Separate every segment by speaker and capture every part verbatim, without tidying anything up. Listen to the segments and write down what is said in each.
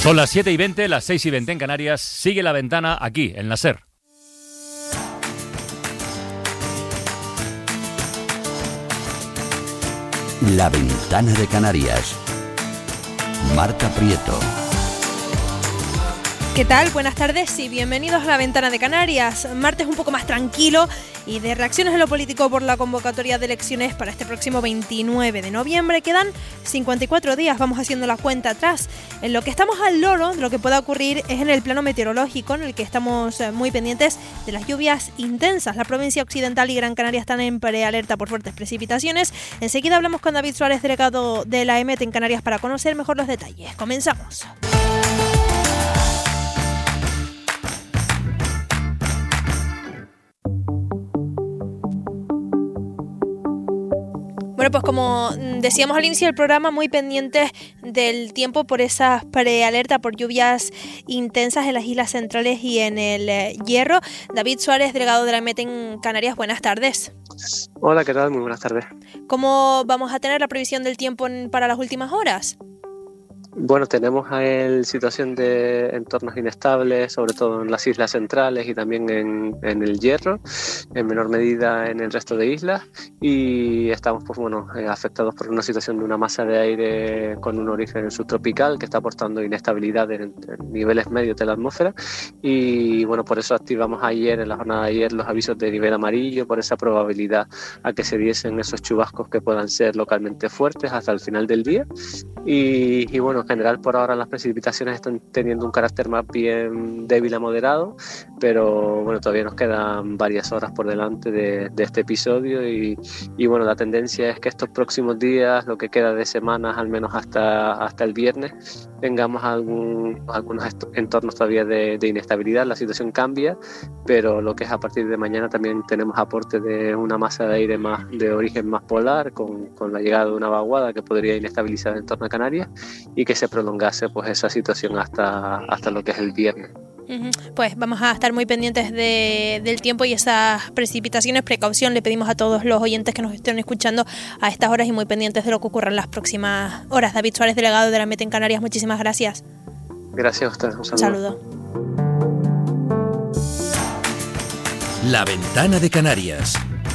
Speaker 1: Son las siete y veinte, las seis y veinte en Canarias. Sigue La Ventana aquí, en la SER.
Speaker 2: La Ventana de Canarias. Marta Prieto.
Speaker 3: ¿Qué tal? Buenas tardes y bienvenidos a La Ventana de Canarias. Martes un poco más tranquilo y de reacciones en lo político por la convocatoria de elecciones para este próximo veintinueve de noviembre. Quedan cincuenta y cuatro días, vamos haciendo la cuenta atrás. En lo que estamos al loro de lo que pueda ocurrir es en el plano meteorológico, en el que estamos muy pendientes de las lluvias intensas. La provincia occidental y Gran Canaria están en prealerta por fuertes precipitaciones. Enseguida hablamos con David Suárez, delegado de la EMET en Canarias, para conocer mejor los detalles. Comenzamos. Bueno, pues como decíamos al inicio del programa, muy pendientes del tiempo por esa prealerta por lluvias intensas en las islas centrales y en el Hierro. David Suárez, delegado de la EMET en Canarias, buenas tardes.
Speaker 4: Hola, ¿qué tal? Muy buenas tardes.
Speaker 3: ¿Cómo vamos a tener la previsión del tiempo para las últimas horas?
Speaker 4: Bueno, tenemos a situación de entornos inestables, sobre todo en las islas centrales y también en, en el Hierro, en menor medida en el resto de islas, y estamos pues, bueno, eh, afectados por una situación de una masa de aire con un origen subtropical que está aportando inestabilidad en, en niveles medios de la atmósfera, y bueno, por eso activamos ayer, en la jornada de ayer, los avisos de nivel amarillo, por esa probabilidad a que se diesen esos chubascos que puedan ser localmente fuertes hasta el final del día, y, y bueno, en general por ahora las precipitaciones están teniendo un carácter más bien débil a moderado, pero bueno, todavía nos quedan varias horas por delante de, de este episodio y, y bueno, la tendencia es que estos próximos días, lo que queda de semanas, al menos hasta, hasta el viernes, tengamos algún, algunos entornos todavía de, de inestabilidad. La situación cambia, pero lo que es a partir de mañana también tenemos aporte de una masa de aire más de origen más polar, con, con la llegada de una vaguada que podría inestabilizar el entorno de Canarias y que se prolongase pues esa situación hasta, hasta lo que es el viernes.
Speaker 3: Pues vamos a estar muy pendientes de, del tiempo y esas precipitaciones. Precaución le pedimos a todos los oyentes que nos estén escuchando a estas horas y muy pendientes de lo que ocurra en las próximas horas. David Suárez, delegado de la EMET en Canarias, muchísimas gracias.
Speaker 4: Gracias a ustedes, un saludo.
Speaker 3: Saludo.
Speaker 2: La Ventana de Canarias.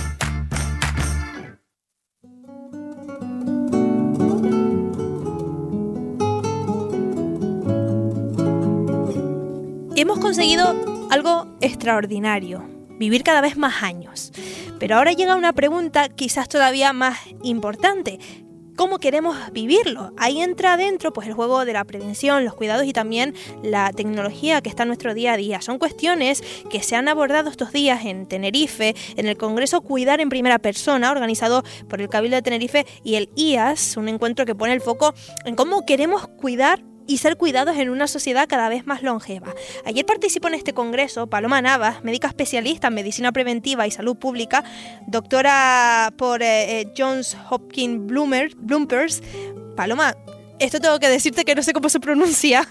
Speaker 3: Hemos conseguido algo extraordinario, vivir cada vez más años. Pero ahora llega una pregunta quizás todavía más importante. ¿Cómo queremos vivirlo? Ahí entra adentro pues el juego de la prevención, los cuidados y también la tecnología que está en nuestro día a día. Son cuestiones que se han abordado estos días en Tenerife, en el Congreso Cuidar en Primera Persona, organizado por el Cabildo de Tenerife y el I A S, un encuentro que pone el foco en cómo queremos cuidar y ser cuidados en una sociedad cada vez más longeva. Ayer participó en este congreso Paloma Navas, médica especialista en medicina preventiva y salud pública, doctora por eh, Johns Hopkins Bloomers. Paloma, esto tengo que decirte que no sé cómo se pronuncia.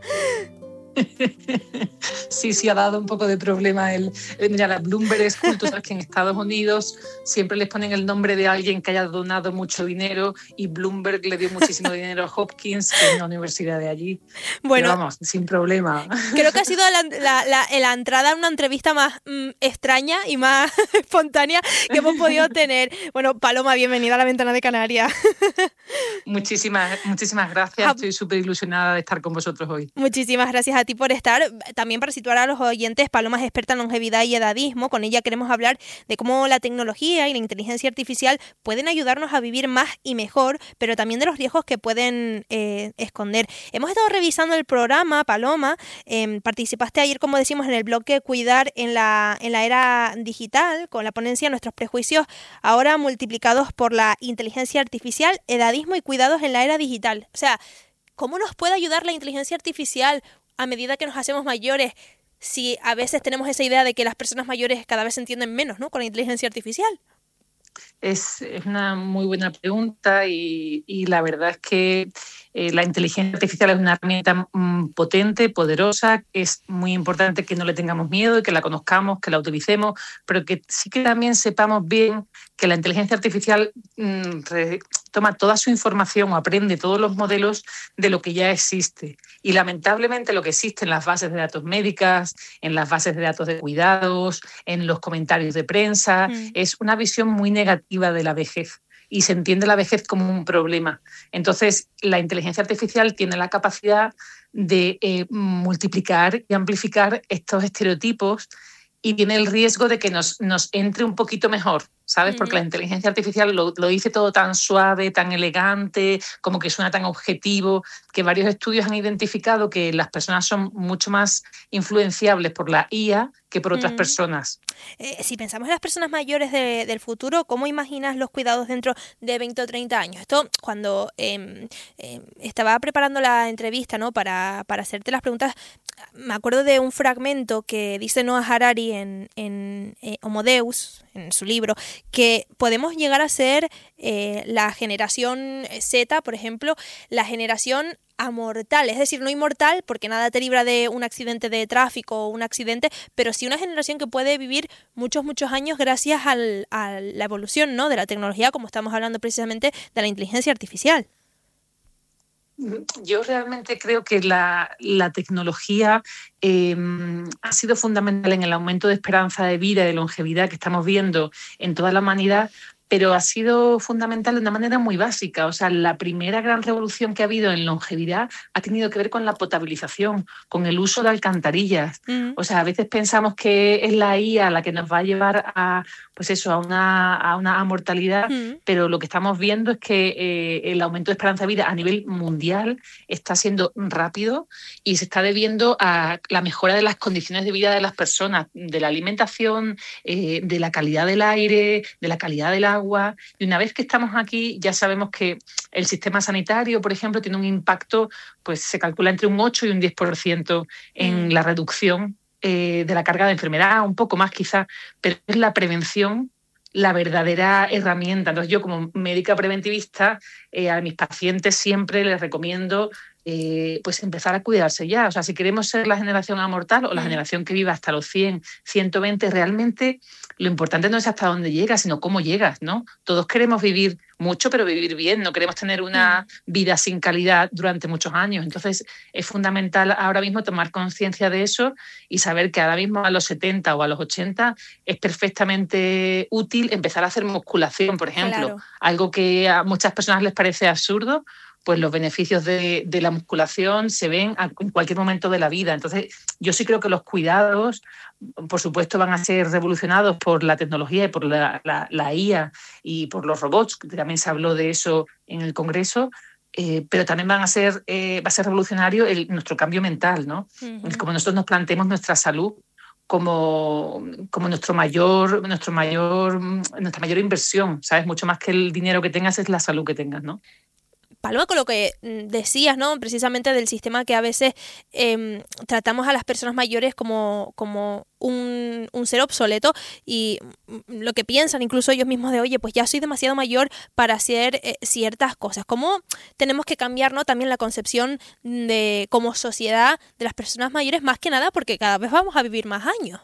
Speaker 5: Sí, sí, ha dado un poco de problema el, el mira, la Bloomberg School. Tú sabes que en Estados Unidos siempre les ponen el nombre de alguien que haya donado mucho dinero y Bloomberg le dio muchísimo dinero a Hopkins, que es una universidad de allí. Bueno, pero vamos, sin problema.
Speaker 3: Creo que ha sido la, la, la, la entrada a una entrevista más mmm, extraña y más espontánea que hemos podido tener. Bueno, Paloma, bienvenida a La Ventana de Canarias.
Speaker 5: Muchísimas, muchísimas gracias. Estoy súper ilusionada de estar con vosotros hoy.
Speaker 3: Muchísimas gracias a ti por estar. También para situar a los oyentes, Paloma es experta en longevidad y edadismo. Con ella queremos hablar de cómo la tecnología y la inteligencia artificial pueden ayudarnos a vivir más y mejor, pero también de los riesgos que pueden eh, esconder. Hemos estado revisando el programa, Paloma. Eh, participaste ayer, como decimos, en el bloque Cuidar en la, en la era digital, con la ponencia Nuestros prejuicios, ahora multiplicados por la inteligencia artificial, edadismo y cuidados en la era digital. O sea, ¿cómo nos puede ayudar la inteligencia artificial a medida que nos hacemos mayores, si a veces tenemos esa idea de que las personas mayores cada vez se entienden menos, ¿no?, con la inteligencia artificial?
Speaker 5: Es, es una muy buena pregunta y, y la verdad es que eh, la inteligencia artificial es una herramienta mm, potente, poderosa. Es muy importante que no le tengamos miedo y que la conozcamos, que la utilicemos, pero que sí que también sepamos bien que la inteligencia artificial mm, re, toma toda su información o aprende todos los modelos de lo que ya existe. Y lamentablemente lo que existe en las bases de datos médicas, en las bases de datos de cuidados, en los comentarios de prensa, mm. es una visión muy negativa de la vejez. Y se entiende la vejez como un problema. Entonces, la inteligencia artificial tiene la capacidad de eh, multiplicar y amplificar estos estereotipos y tiene el riesgo de que nos, nos entre un poquito mejor, ¿sabes? Porque la inteligencia artificial lo, lo dice todo tan suave, tan elegante, como que suena tan objetivo, que varios estudios han identificado que las personas son mucho más influenciables por la I A que por otras mm. personas.
Speaker 3: Eh, si pensamos en las personas mayores de, del futuro, ¿cómo imaginas los cuidados dentro de veinte o treinta años? Esto, cuando eh, eh, estaba preparando la entrevista, ¿no? para, para hacerte las preguntas, me acuerdo de un fragmento que dice Noah Harari en, en eh, Homo Deus, en su libro, que podemos llegar a ser eh, la generación Z, por ejemplo, la generación amortal, es decir, no inmortal, porque nada te libra de un accidente de tráfico o un accidente, pero sí una generación que puede vivir muchos, muchos años gracias al, a la evolución, ¿no? de la tecnología, como estamos hablando precisamente de la inteligencia artificial.
Speaker 5: Yo realmente creo que la, la tecnología eh, ha sido fundamental en el aumento de esperanza de vida y de longevidad que estamos viendo en toda la humanidad, pero ha sido fundamental de una manera muy básica. O sea, la primera gran revolución que ha habido en longevidad ha tenido que ver con la potabilización, con el uso de alcantarillas. Mm. O sea, a veces pensamos que es la I A la que nos va a llevar a, pues eso, a una, a una mortalidad, mm. pero lo que estamos viendo es que eh, el aumento de esperanza de vida a nivel mundial está siendo rápido y se está debiendo a la mejora de las condiciones de vida de las personas, de la alimentación, eh, de la calidad del aire, de la calidad del agua. Y una vez que estamos aquí, ya sabemos que el sistema sanitario, por ejemplo, tiene un impacto, pues se calcula entre un ocho y un diez por ciento en mm. la reducción eh, de la carga de enfermedad, un poco más quizás, pero es la prevención la verdadera herramienta. Entonces yo, como médica preventivista, eh, a mis pacientes siempre les recomiendo eh, pues empezar a cuidarse ya. O sea, si queremos ser la generación amortal o la mm. generación que viva hasta los cien, ciento veinte, realmente lo importante no es hasta dónde llegas, sino cómo llegas, ¿no? Todos queremos vivir mucho, pero vivir bien. No queremos tener una mm. vida sin calidad durante muchos años. Entonces, es fundamental ahora mismo tomar conciencia de eso y saber que ahora mismo a los setenta o a los ochenta es perfectamente útil empezar a hacer musculación, por ejemplo. Claro. Algo que a muchas personas les parece absurdo, pues los beneficios de, de la musculación se ven a, en cualquier momento de la vida. Entonces, yo sí creo que los cuidados, por supuesto, van a ser revolucionados por la tecnología y por la, la, la I A y por los robots, que también se habló de eso en el Congreso, eh, pero también van a ser, eh, va a ser revolucionario el, nuestro cambio mental, ¿no? Uh-huh. Como nosotros nos planteemos nuestra salud como, como nuestro mayor, nuestro mayor, nuestra mayor inversión, ¿sabes? Mucho más que el dinero que tengas es la salud que tengas, ¿no?
Speaker 3: Paloma, con lo que decías, ¿no? Precisamente del sistema que a veces eh, tratamos a las personas mayores como, como un, un ser obsoleto y lo que piensan incluso ellos mismos de, oye, pues ya soy demasiado mayor para hacer eh, ciertas cosas. ¿Cómo tenemos que cambiar, ¿no? también la concepción de como sociedad de las personas mayores, más que nada porque cada vez vamos a vivir más años?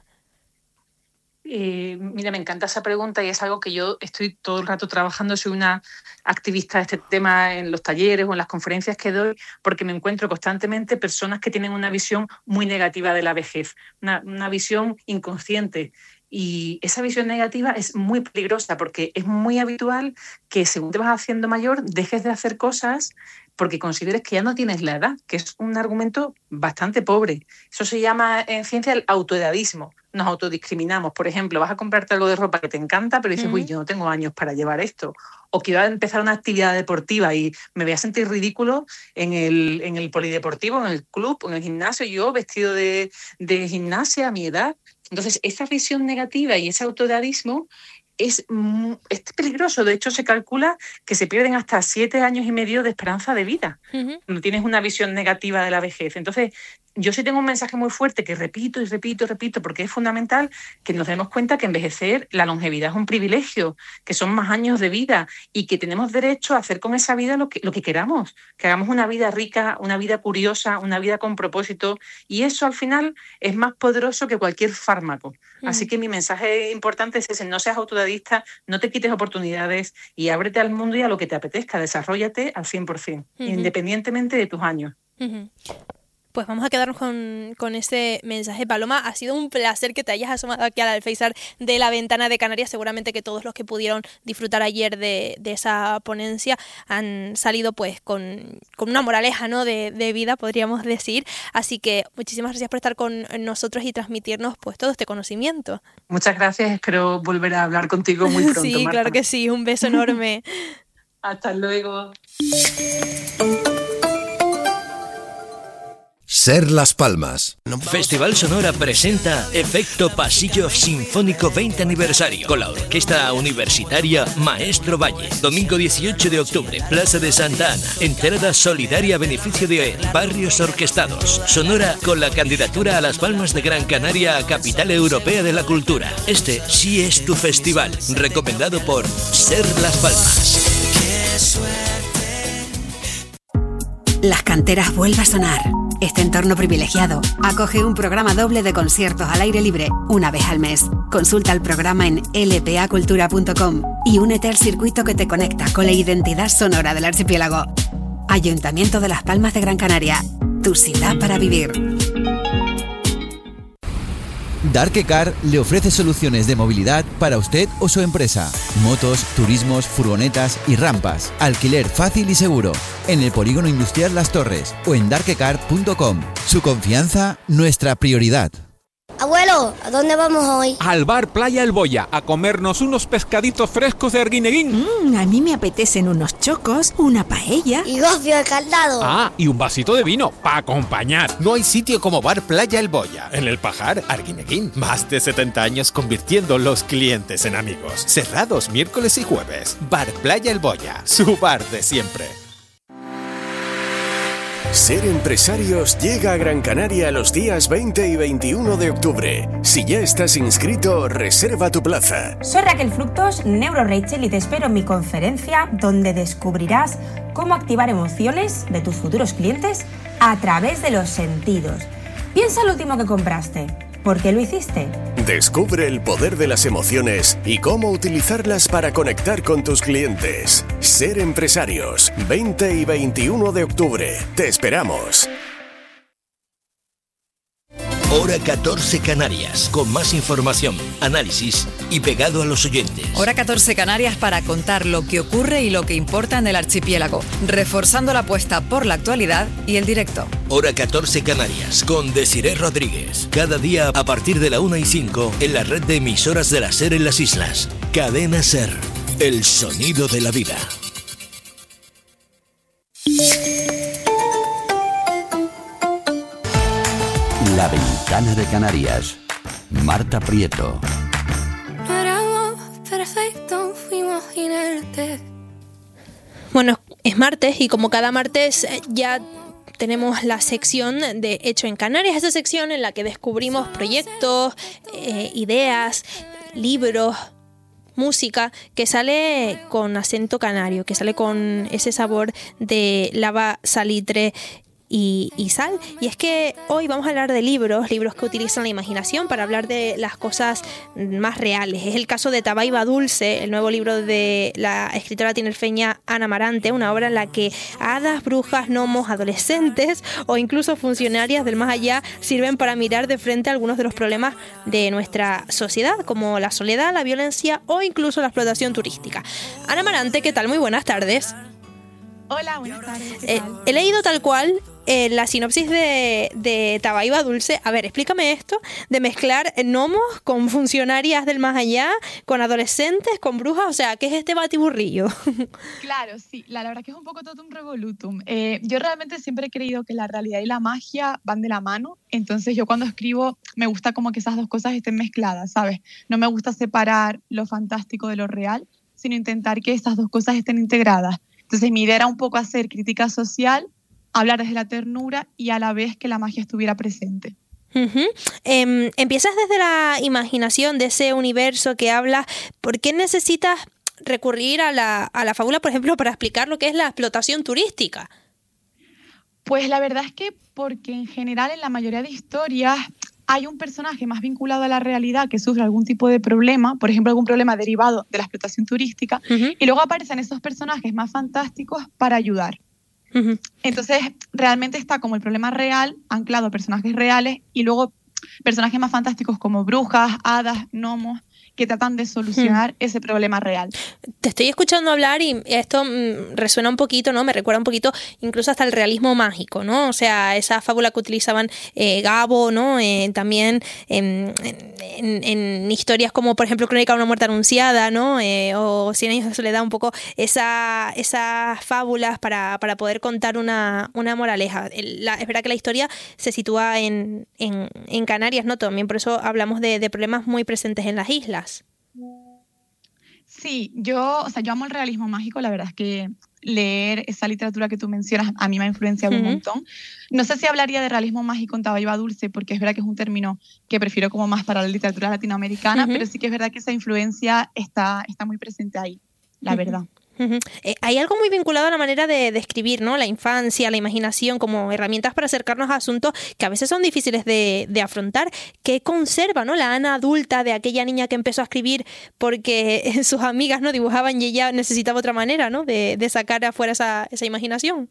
Speaker 5: Eh, mira, me encanta esa pregunta y es algo que yo estoy todo el rato trabajando. Soy una activista de este tema en los talleres o en las conferencias que doy porque me encuentro constantemente personas que tienen una visión muy negativa de la vejez, una, una visión inconsciente. Y esa visión negativa es muy peligrosa porque es muy habitual que según te vas haciendo mayor dejes de hacer cosas porque consideres que ya no tienes la edad, que es un argumento bastante pobre. Eso se llama en ciencia el autoedadismo. Nos autodiscriminamos. Por ejemplo, vas a comprarte algo de ropa que te encanta, pero dices, uh-huh. uy, yo no tengo años para llevar esto. O quiero empezar una actividad deportiva y me voy a sentir ridículo en el, en el polideportivo, en el club, en el gimnasio, yo vestido de, de gimnasia a mi edad. Entonces, esa visión negativa y ese autoedadismo es, es peligroso. De hecho, se calcula que se pierden hasta siete años y medio de esperanza de vida. Uh-huh. No tienes una visión negativa de la vejez. Entonces, yo sí tengo un mensaje muy fuerte que repito y repito y repito porque es fundamental que nos demos cuenta que envejecer, la longevidad es un privilegio, que son más años de vida y que tenemos derecho a hacer con esa vida lo que, lo que queramos, que hagamos una vida rica, una vida curiosa, una vida con propósito, y eso al final es más poderoso que cualquier fármaco. Mm. Así que mi mensaje importante es ese: no seas autodadicta, no te quites oportunidades y ábrete al mundo y a lo que te apetezca, desarróllate al cien por ciento, uh-huh. independientemente de tus años.
Speaker 3: Uh-huh. Pues vamos a quedarnos con, con ese mensaje, Paloma. Ha sido un placer que te hayas asomado aquí al alféizar de La Ventana de Canarias. Seguramente que todos los que pudieron disfrutar ayer de, de esa ponencia han salido pues con, con una moraleja, ¿no?, de, de vida, podríamos decir. Así que muchísimas gracias por estar con nosotros y transmitirnos pues todo este conocimiento.
Speaker 5: Muchas gracias, espero volver a hablar contigo muy pronto,
Speaker 3: Sí,
Speaker 5: Marta.
Speaker 3: claro que sí, un beso enorme.
Speaker 5: Hasta luego.
Speaker 2: Ser Las Palmas.
Speaker 6: Festival Sonora presenta Efecto Pasillo Sinfónico veinte aniversario con la Orquesta Universitaria Maestro Valle. Domingo dieciocho de octubre, Plaza de Santa Ana. Entrada solidaria a beneficio de Barrios Orquestados. Sonora con la candidatura a Las Palmas de Gran Canaria a Capital Europea de la Cultura. Este sí es tu festival. Recomendado por Ser Las Palmas.
Speaker 7: Las Canteras vuelve a sonar. Este entorno privilegiado acoge un programa doble de conciertos al aire libre una vez al mes. Consulta el programa en l p a cultura punto com y únete al circuito que te conecta con la identidad sonora del archipiélago. Ayuntamiento de Las Palmas de Gran Canaria, tu ciudad para vivir.
Speaker 8: Darkecar le ofrece soluciones de movilidad para usted o su empresa. Motos, turismos, furgonetas y rampas. Alquiler fácil y seguro. En el Polígono Industrial Las Torres o en darkecar punto com. Su confianza, nuestra prioridad.
Speaker 9: Abuelo, ¿a dónde vamos hoy?
Speaker 10: Al bar Playa El Boya, a comernos unos pescaditos frescos de Arguineguín.
Speaker 11: Mm, a mí me apetecen unos chocos, una paella.
Speaker 9: Y gofio de caldado.
Speaker 10: Ah, y un vasito de vino, para acompañar.
Speaker 12: No hay sitio como bar Playa El Boya. En El Pajar, Arguineguín. Más de setenta años convirtiendo los clientes en amigos. Cerrados miércoles y jueves. Bar Playa El Boya, su bar de siempre.
Speaker 13: Ser Empresarios llega a Gran Canaria los días veinte y veintiuno de octubre. Si ya estás inscrito, reserva tu plaza.
Speaker 14: Soy Raquel Fructos, Neuro Rachel, y te espero en mi conferencia donde descubrirás cómo activar emociones de tus futuros clientes a través de los sentidos. Piensa lo último que compraste. ¿Por qué lo hiciste?
Speaker 13: Descubre el poder de las emociones y cómo utilizarlas para conectar con tus clientes. Ser Empresarios, veinte y veintiuno de octubre. Te esperamos.
Speaker 6: Hora catorce Canarias, con más información, análisis y pegado a los oyentes.
Speaker 15: Hora catorce Canarias para contar lo que ocurre y lo que importa en el archipiélago, reforzando la apuesta por la actualidad y el directo.
Speaker 6: Hora catorce Canarias, con Desiré Rodríguez. Cada día a partir de la una y cinco en la red de emisoras de la SER en las islas. Cadena SER, el sonido de la vida.
Speaker 2: La Ventana de Canarias. Marta Prieto.
Speaker 16: No éramos perfectos, fuimos inertes.
Speaker 3: Bueno, es martes y como cada martes ya tenemos la sección de Hecho en Canarias, esa sección en la que descubrimos proyectos, eh, ideas, libros, música que sale con acento canario, que sale con ese sabor de lava, salitre Y, y sal. Y es que hoy vamos a hablar de libros, libros que utilizan la imaginación para hablar de las cosas más reales. Es el caso de Tabaiba Dulce, el nuevo libro de la escritora tinerfeña Ana Marante, una obra en la que hadas, brujas, gnomos, adolescentes o incluso funcionarias del más allá sirven para mirar de frente a algunos de los problemas de nuestra sociedad, como la soledad, la violencia o incluso la explotación turística. Ana Marante, ¿qué tal? Muy buenas tardes.
Speaker 17: Hola, buenas tardes.
Speaker 3: Eh, he leído tal cual eh, la sinopsis de, de Tabaiba Dulce. A ver, explícame esto de mezclar gnomos con funcionarias del más allá, con adolescentes, con brujas. O sea, ¿qué es este batiburrillo?
Speaker 17: Claro, sí. La, la verdad que es un poco totum revolutum. Eh, yo realmente siempre he creído que la realidad y la magia van de la mano. Entonces yo cuando escribo me gusta como que esas dos cosas estén mezcladas, ¿sabes? No me gusta separar lo fantástico de lo real, sino intentar que esas dos cosas estén integradas. Entonces mi idea era un poco hacer crítica social hablar desde la ternura y a la vez que la magia estuviera presente.
Speaker 3: Uh-huh. Eh, empiezas desde la imaginación de ese universo que hablas. ¿Por qué necesitas recurrir a la, a la fábula, por ejemplo, para explicar lo que es la explotación turística?
Speaker 17: Pues la verdad es que porque en general en la mayoría de historias hay un personaje más vinculado a la realidad que sufre algún tipo de problema, por ejemplo, algún problema derivado de la explotación turística, uh-huh. y luego aparecen esos personajes más fantásticos para ayudar. Uh-huh. Entonces, realmente está como el problema real, anclado a personajes reales, y luego personajes más fantásticos como brujas, hadas, gnomos, que tratan de solucionar hmm. ese problema real.
Speaker 3: Te estoy escuchando hablar y esto mmm, resuena un poquito, ¿no? Me recuerda un poquito incluso hasta el realismo mágico, ¿no? O sea, esa fábula que utilizaban eh, Gabo, ¿no? Eh, también en, en, en historias como, por ejemplo, Crónica de una muerte anunciada, ¿no? Eh, o Cien años de soledad, un poco esa, esas fábulas para, para poder contar una, una moraleja. El, la, es verdad que la historia se sitúa en, en, en Canarias, ¿no? También por eso hablamos de, de problemas muy presentes en las islas.
Speaker 17: Sí, yo, o sea, yo amo el realismo mágico, la verdad es que leer esa literatura que tú mencionas a mí me ha influenciado uh-huh. un montón. No sé si hablaría de realismo mágico en Tabayba Dulce, porque es verdad que es un término que prefiero como más para la literatura latinoamericana, uh-huh. pero sí que es verdad que esa influencia está, está muy presente ahí, la uh-huh. verdad.
Speaker 3: Uh-huh. Eh, hay algo muy vinculado a la manera de, de escribir, ¿no? La infancia, la imaginación, como herramientas para acercarnos a asuntos que a veces son difíciles de, de afrontar. ¿Qué conserva, ¿no? La Ana adulta de aquella niña que empezó a escribir porque sus amigas no dibujaban y ella necesitaba otra manera, ¿no? De, de sacar afuera esa, esa imaginación.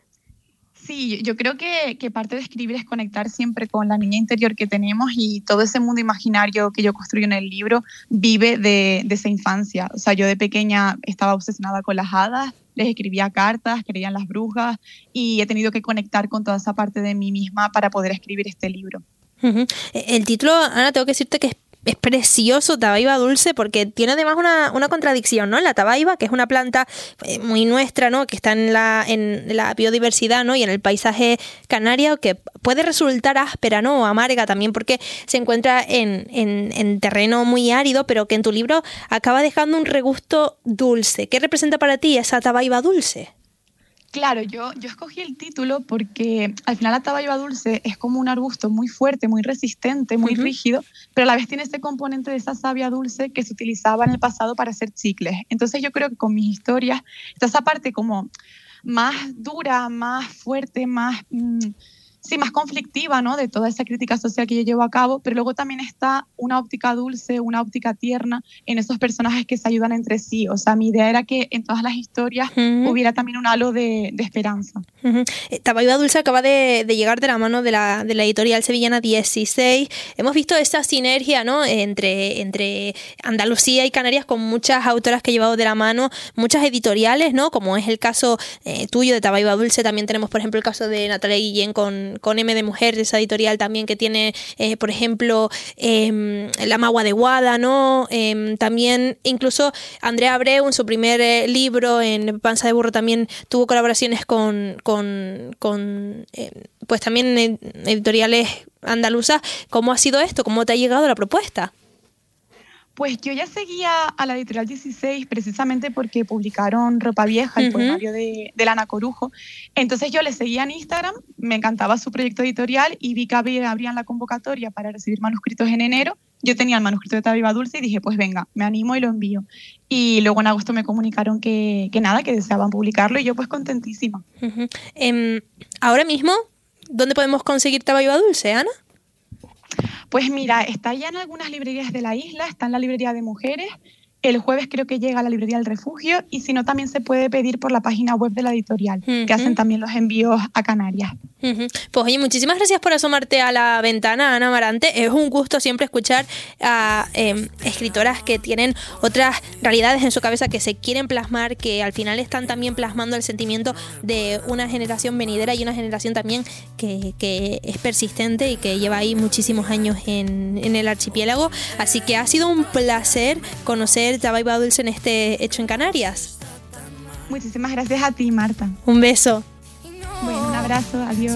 Speaker 17: Sí, yo creo que, que parte de escribir es conectar siempre con la niña interior que tenemos, y todo ese mundo imaginario que yo construyo en el libro vive de, de esa infancia. O sea, yo de pequeña estaba obsesionada con las hadas, les escribía cartas, creía en las brujas, y he tenido que conectar con toda esa parte de mí misma para poder escribir este libro.
Speaker 3: Uh-huh. El título, Ana, tengo que decirte que es Es precioso, Tabayba Dulce, porque tiene además una, una contradicción, ¿no? La tabayba, que es una planta muy nuestra, ¿no? Que está en la, en la biodiversidad, ¿no? Y en el paisaje canario, que puede resultar áspera, ¿no? O amarga también, porque se encuentra en, en, en terreno muy árido, pero que en tu libro acaba dejando un regusto dulce. ¿Qué representa para ti esa Tabayba Dulce?
Speaker 17: Claro, yo, yo escogí el título porque al final la Tabayba Dulce es como un arbusto muy fuerte, muy resistente, muy uh-huh. rígido, pero a la vez tiene este componente de esa savia dulce que se utilizaba en el pasado para hacer chicles. Entonces yo creo que con mis historias está esa parte como más dura, más fuerte, más... Mmm, sí, más conflictiva, ¿no? De toda esa crítica social que yo llevo a cabo, pero luego también está una óptica dulce, una óptica tierna en esos personajes que se ayudan entre sí. O sea, mi idea era que en todas las historias uh-huh. hubiera también un halo de, de esperanza.
Speaker 3: Uh-huh. Tabayba Dulce acaba de, de llegar de la mano de la, de la editorial sevillana dieciséis. Hemos visto esa sinergia, ¿no? entre, entre Andalucía y Canarias, con muchas autoras que he llevado de la mano, muchas editoriales, ¿no? Como es el caso eh, tuyo de Tabayba Dulce. También tenemos, por ejemplo, el caso de Natalia Guillén con con M de Mujer, esa editorial también que tiene, eh, por ejemplo, eh, La Magua de Guada, ¿no? Eh, también incluso Andrea Abreu en su primer eh, libro, en Panza de Burro, también tuvo colaboraciones con, con, con eh, pues también eh, editoriales andaluzas. ¿Cómo ha sido esto? ¿Cómo te ha llegado la propuesta?
Speaker 17: Pues yo ya seguía a la editorial dieciséis precisamente porque publicaron Ropa Vieja, el uh-huh. poemario de, de Lana Corujo. Entonces yo les seguía en Instagram, me encantaba su proyecto editorial y vi que abrían la convocatoria para recibir manuscritos en enero. Yo tenía el manuscrito de Tabayba Dulce y dije, pues venga, me animo y lo envío. Y luego en agosto me comunicaron que, que nada, que deseaban publicarlo, y yo pues contentísima.
Speaker 3: Uh-huh. Um, ahora mismo, ¿dónde podemos conseguir Tabayba Dulce, Ana?
Speaker 17: Pues mira, está ya en algunas librerías de la isla, está en la librería de mujeres, el jueves creo que llega a la librería del Refugio, y si no también se puede pedir por la página web de la editorial, uh-huh. que hacen también los envíos a Canarias.
Speaker 3: Uh-huh. Pues oye, muchísimas gracias por asomarte a la ventana, Ana Amarante. Es un gusto siempre escuchar a eh, escritoras que tienen otras realidades en su cabeza, que se quieren plasmar, que al final están también plasmando el sentimiento de una generación venidera y una generación también que, que es persistente y que lleva ahí muchísimos años en, en el archipiélago. Así que ha sido un placer conocer Tabayba Dulce en este Hecho en Canarias.
Speaker 17: Muchísimas gracias a ti, Marta.
Speaker 3: Un beso.
Speaker 17: Bueno, un abrazo, adiós.